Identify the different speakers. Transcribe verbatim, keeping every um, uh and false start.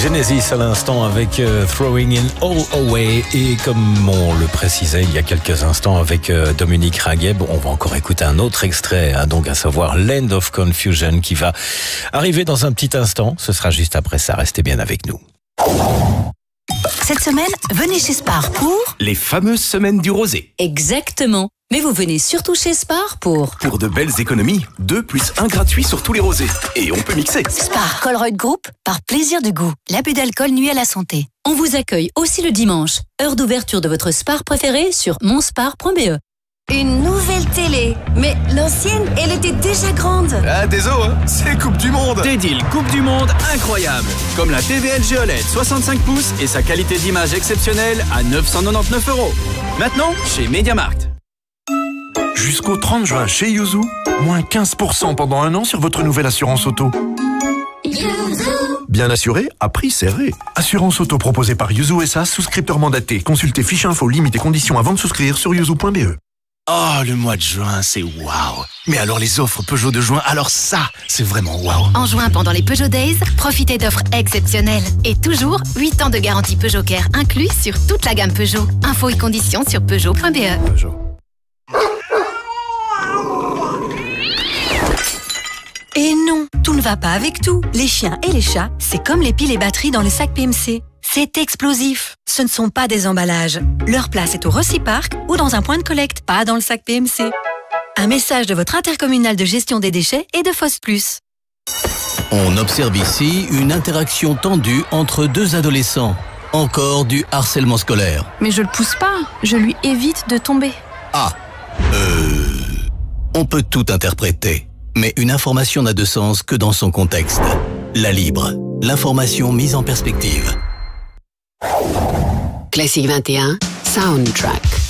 Speaker 1: Genesis à l'instant avec euh, Throwing in All Away, et comme on le précisait il y a quelques instants avec euh, Dominique Ragheb, on va encore écouter un autre extrait, hein, donc à savoir Land of Confusion, qui va arriver dans un petit instant. Ce sera juste après ça, restez bien avec nous.
Speaker 2: Cette semaine, venez chez Spar pour...
Speaker 3: les fameuses semaines du rosé.
Speaker 2: Exactement. Mais vous venez surtout chez Spar pour...
Speaker 3: Pour de belles économies, deux plus un gratuit sur tous les rosés. Et on peut mixer.
Speaker 2: Spar Colruyt Group, par plaisir de goût. L'abus d'alcool nuit à la santé. On vous accueille aussi le dimanche. Heure d'ouverture de votre Spar préféré sur monspar point b e.
Speaker 4: Une nouvelle télé. Mais l'ancienne, elle était déjà grande.
Speaker 3: Ah, désolé, hein, c'est Coupe du Monde.
Speaker 5: Des deals Coupe du Monde incroyables. Comme la T V L G O L E D soixante-cinq pouces et sa qualité d'image exceptionnelle à neuf cent quatre-vingt-dix-neuf euros. Maintenant, chez MediaMarkt.
Speaker 6: Jusqu'au trente juin chez Yuzu, moins quinze pour cent pendant un an sur votre nouvelle assurance auto. Bien assuré, à prix serré. Assurance auto proposée par Yuzu S A, souscripteur mandaté. Consultez fiche info, limites et conditions avant de souscrire sur yuzu point b e.
Speaker 7: Oh, le mois de juin, c'est waouh. Mais alors les offres Peugeot de juin, alors ça, c'est vraiment waouh.
Speaker 8: En juin, pendant les Peugeot Days, profitez d'offres exceptionnelles. Et toujours, huit ans de garantie Peugeot Care inclus sur toute la gamme Peugeot. Infos et conditions sur peugeot point b e.
Speaker 6: Peugeot.
Speaker 9: Et non, tout ne va pas avec tout. Les chiens et les chats, c'est comme les piles et batteries dans le sac P M C. C'est explosif. Ce ne sont pas des emballages. Leur place est au Reciparc ou dans un point de collecte, pas dans le sac P M C. Un message de votre intercommunal de gestion des déchets et de Foss Plus.
Speaker 10: On observe ici une interaction tendue entre deux adolescents. Encore du harcèlement scolaire.
Speaker 11: Mais je le pousse pas, je lui évite de tomber.
Speaker 10: Ah, euh... on peut tout interpréter. Mais une information n'a de sens que dans son contexte. La Libre, l'information mise en perspective.
Speaker 12: Classique vingt et un, Soundtrack.